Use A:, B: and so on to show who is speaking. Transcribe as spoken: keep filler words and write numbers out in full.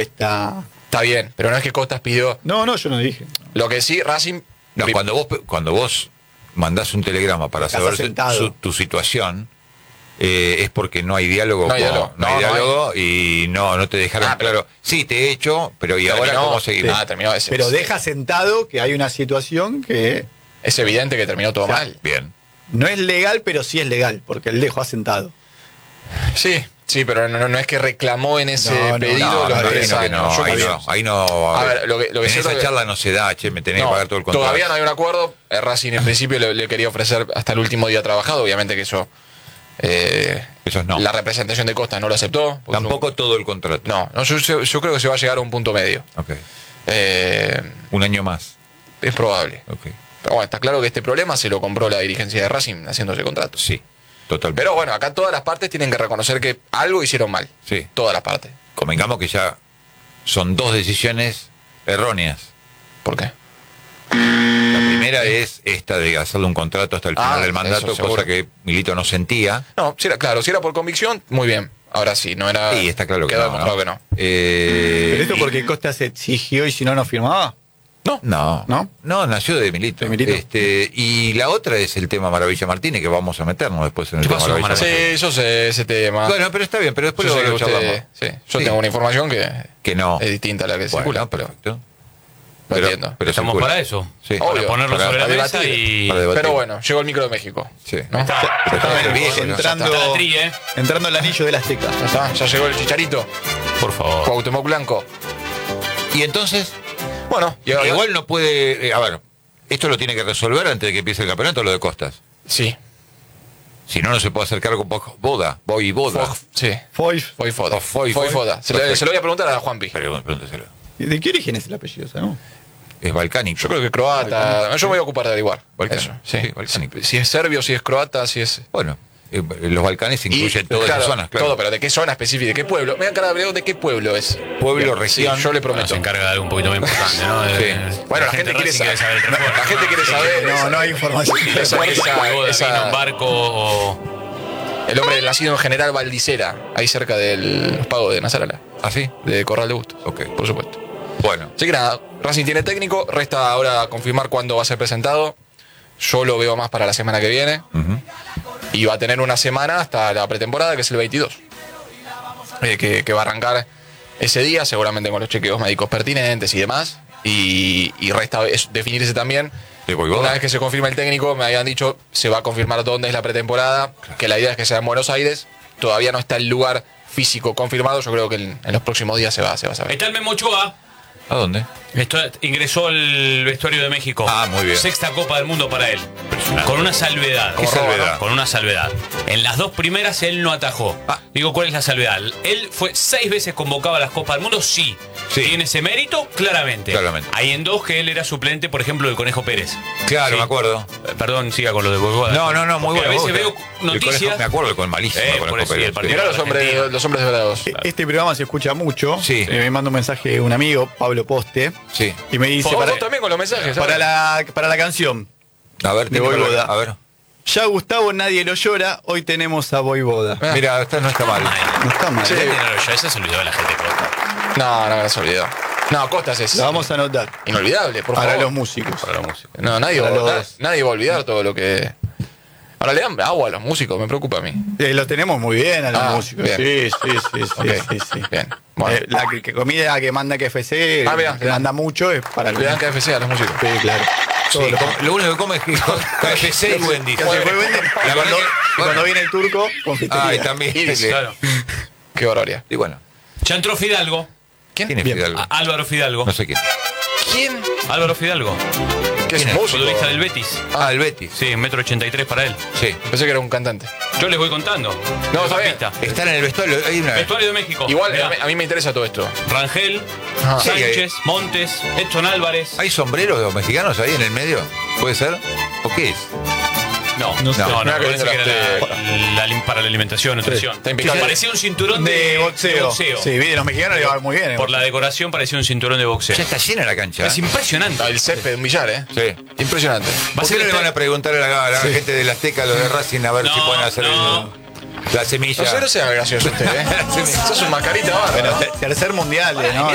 A: está...
B: Está bien, pero no es que Costas pidió...
A: No, no, yo no dije.
B: Lo que sí, Racing...
C: No, cuando vos, cuando vos mandás un telegrama para
A: Estás
C: saber
A: sentado.
C: su- tu situación, eh, es porque no hay diálogo.
B: No hay
C: con-
B: diálogo.
C: no hay
B: No, no
C: diálogo y no, no te dejaron
B: Ah, pero-
C: claro. Sí, te he hecho, pero ¿y ahora
B: Terminó,
C: cómo seguimos?
B: Ah, terminó ese.
A: Pero deja sentado que hay una situación que
B: Es evidente que terminó todo
A: O sea,
B: mal.
C: Bien.
A: no es legal, pero sí es legal, porque él dejó asentado.
B: Sí, sí, pero no, no es que reclamó en ese
A: No, no,
B: pedido
C: No,
B: los
C: no,
B: tres
C: imagino que
B: años.
C: no,
B: Yo
C: ahí
B: confío.
C: no, ahí no.
B: A ver, lo que- lo que
C: en
B: siento
C: esa
B: que-
C: charla no se da, che, me tenés
B: No,
C: que pagar todo el contrato.
B: todavía no hay un acuerdo. Eh, Racing en principio le, le quería ofrecer hasta el último día trabajado. Obviamente que eso. eh,
C: Eso no.
B: La representación de Costa no lo aceptó. porque
C: Tampoco
B: es
C: todo el contrato.
B: un- No, no yo, yo- yo creo que se va a llegar a un punto medio.
C: Ok.
B: Eh,
C: Un año más.
B: es probable.
C: Ok.
B: Pero bueno, está claro que este problema se lo compró la dirigencia de Racing haciendo ese contrato.
C: Sí, totalmente.
B: Pero bueno, acá todas las partes tienen que reconocer que algo hicieron mal.
C: Sí.
B: Todas las partes.
C: Convengamos que ya son dos decisiones erróneas.
B: ¿Por qué?
C: La primera es esta de hacerle un contrato hasta el final
B: Ah,
C: del mandato,
B: eso, seguro.
C: cosa que Milito no sentía.
B: No, si era, claro, si era por convicción, muy bien. Ahora sí, no era.
C: Y está claro que
B: quedó
C: no,
B: demostrado
C: ¿no?
B: que no.
C: Eh,
A: ¿Pero esto
C: y-
A: porque Costa se exigió y si no, no firmaba?
B: No.
C: No,
A: ¿No?
C: no, nació de Milito.
A: De Milito.
C: Este, y la otra es el tema Maravilla Martínez, que vamos a meternos después en el
D: ¿Qué
C: tema
D: pasó,
C: Maravilla
D: Maravilla?
C: Martínez.
B: Sí, yo sé ese tema.
C: Bueno, pero está bien, pero después
B: yo
C: lo,
B: sé que
C: lo
B: usted-
C: charlamos.
B: sí, yo
C: Sí.
B: tengo una información que,
C: Que no.
B: es distinta a la que
C: Bueno,
B: circula, pero
C: perfecto.
B: lo entiendo.
C: pero
D: Estamos
C: circula.
D: para eso.
C: Sí.
D: Para
B: Obvio,
D: ponerlo
C: para-
D: sobre la
B: para
D: mesa
B: debatir.
D: y.
C: Para debatir.
B: Pero bueno, llegó el micro de México.
C: Sí.
B: ¿no?
D: Está.
C: Pero está bien,
A: Bien,
C: bien,
A: entrando,
D: Está la tri, ¿eh?
A: entrando el anillo del Azteca.
B: Ya está, ya llegó el chicharito.
D: Por favor.
B: Cuauhtémoc Blanco.
C: Y entonces,
B: Bueno, y ahora-
C: igual no puede. eh, a ver, esto lo tiene que resolver antes de que empiece el campeonato, lo de Costas.
B: Sí.
C: Si no, no se puede hacer cargo con Boda, Boy y Boda.
B: Foj- sí.
A: Foyf.
B: Foy Foda.
C: Oh, Foy,
B: Foy
C: Foy.
B: Foda. Se, lo-
C: Perfecto.
B: se lo voy a preguntar a Juanpi.
C: Pero pregúnteselo.
A: ¿De qué origen es el apellido? ¿Sabemos?
C: Es balcánico.
B: Yo creo que croata. Yo me voy a ocupar de averiguar.
C: Balcánico.
B: Eso, sí.
C: Sí, balcánico.
B: Si, si es serbio, si es croata, si es.
C: Bueno, eh, los Balcanes incluyen todas
B: claro,
C: esas zonas, claro.
B: Todo, pero ¿de qué zona específica? ¿De qué pueblo? Me cara de qué pueblo es.
C: Pueblo,
B: Bien,
C: región.
B: sí, yo le
D: Bueno,
B: prometo.
D: se encarga de algo un poquito más importante, ¿no? De-
C: Sí.
B: Bueno, la gente quiere
D: Racing
B: saber.
D: saber el transporte.
B: La gente quiere saber.
A: No, no hay información.
B: Esa- esa-
D: Esa,
B: esa-
D: vino en barco o.
B: El hombre nacido en General Valdicera, ahí cerca del los pagos de Nazarala,
C: ¿Ah, sí?
B: de Corral de Bustos.
C: Ok.
B: Por supuesto.
C: Bueno,
B: Así que nada, Racing tiene técnico, resta ahora confirmar cuándo va a ser presentado. Yo lo veo más para la semana que viene.
C: ujú.
B: Y va a tener una semana hasta la pretemporada, que es el veintidós. Eh, que, que va a arrancar ese día, seguramente con los chequeos médicos pertinentes y demás. Y, y resta es definirse también.
C: ¿De Voivoda?
B: Una vez que se confirme el técnico, me habían dicho, se va a confirmar dónde es la pretemporada, que la idea es que sea en Buenos Aires. Todavía no está el lugar físico confirmado, yo creo que en, en los próximos días se va, se va a saber.
D: Está el Memo Ochoa.
C: ¿A dónde?
D: Esto, ingresó al vestuario de México.
C: Ah, muy bien.
D: Sexta Copa del Mundo para él. Con una salvedad.
C: ¿Qué salvedad?
D: Con una salvedad. En las dos primeras él no atajó.
C: Ah.
D: Digo, ¿cuál es la salvedad? Él fue seis veces convocado a las Copas del Mundo, sí.
C: Sí.
D: Tiene ese mérito, claramente.
C: Claramente.
D: Hay en dos que él era suplente, por ejemplo, del Conejo Pérez.
C: Claro,
D: Sí.
C: me acuerdo.
D: Eh, Perdón, siga con lo de Voivoda.
C: No, no, no, muy
D: Porque
C: bueno.
D: A veces veo
C: El
D: noticias.
C: Conejo, me acuerdo con malísimo.
D: Eh,
C: con
D: por
C: el
D: eso, y el partido.
B: Mirá los hombres,
D: Argentina.
B: los hombres bravos.
A: Este programa se escucha mucho.
C: Sí.
A: Eh, me manda un mensaje un amigo, Pablo Poste,
C: Sí.
A: y me dice
B: Vos
A: para,
B: también con los mensajes, ¿sabes?
A: para la, para la canción.
C: A ver,
A: De
C: tiene que
A: Voivoda.
C: hablar- A ver.
A: Ya Gustavo nadie lo llora, hoy tenemos a Voivoda.
B: Ah.
C: Mira, esta no está mal.
A: No está mal.
B: Sí.
A: ¿eh?
D: Ya ese se olvidó de la gente de Costa.
B: No, no me se olvidó. No, Costas es
A: Lo vamos a anotar.
B: inolvidable, por
A: Para
B: favor.
A: los músicos.
D: Para la música.
B: No, nadie va,
A: Para los
B: na-
A: dos.
B: nadie va a olvidar todo lo que. Ahora le dan agua a los músicos, me preocupa a mí.
A: Eh, los tenemos muy bien a los
B: Ah,
A: músicos.
B: bien.
A: Sí, sí, sí, sí,
B: Ok,
A: sí, sí.
B: bien. Bueno.
A: Eh, la que, que comida que manda K F C,
B: Ah, bien,
A: que
B: bien.
A: manda mucho, es para los
B: Le dan
A: músicos.
B: K F C a los músicos.
A: Sí, claro.
C: Sí,
A: Todos los-
C: com- lo único que come es que K F C y Wendy's.
A: que se fue vender.
C: La
A: Y
C: verdad
A: cuando,
C: que-
A: y cuando viene el turco, confitería.
C: Ah, y también.
B: Y-
C: Sí.
D: Claro.
B: Qué barbaridad.
C: Y bueno,
D: Ya entró Fidalgo.
B: ¿Quién?
C: ¿quién es
A: Bien.
C: Fidalgo?
D: A- Álvaro Fidalgo.
C: No sé quién.
B: ¿Quién?
D: Álvaro Fidalgo.
B: ¿Qué es
C: ¿Quién
B: un
C: es?
B: músico?
D: Futbolista del Betis.
C: Ah, el Betis.
D: Sí, un metro ochenta y tres para él.
C: Sí.
B: Pensé que era un cantante.
D: Yo les voy contando.
B: No, está bien.
D: Pista.
C: Están en el vestuario. Hay una.
D: Vestuario de México.
B: Igual,
D: Mirá,
B: a mí, a mí me interesa todo esto.
D: Rangel,
B: Ajá.
C: Sí,
D: Sánchez, Montes, Edson Álvarez.
C: ¿Hay sombreros de los mexicanos ahí en el medio? ¿Puede ser? ¿O qué es?
D: No,
A: No
D: no,
A: sé.
D: no, no,
B: Mirá que
D: parece que
B: viene
D: era
B: la
D: la, la lim- para la alimentación, nutrición.
B: está impecable.
D: Parecía un cinturón de,
A: De boxeo.
D: de boxeo.
A: Sí, bien, los mexicanos le va muy bien. eh.
D: Por la decoración parecía un cinturón de boxeo.
C: Ya está llena la cancha.
D: Es impresionante.
B: Ah, el césped de un billar, ¿eh?
C: Sí.
B: Impresionante.
D: Va a
C: ¿Por
D: ser
C: qué no le
D: este-
C: van a preguntar a la, a la gente de la Azteca, los de Racing, a ver
D: No,
C: si pueden hacer
D: no.
C: el- la semilla?
B: No sé, no sea gracioso usted, ¿eh? Sos un mascarita bárbaro.
A: Bueno, ter- tercer mundial, ¿no?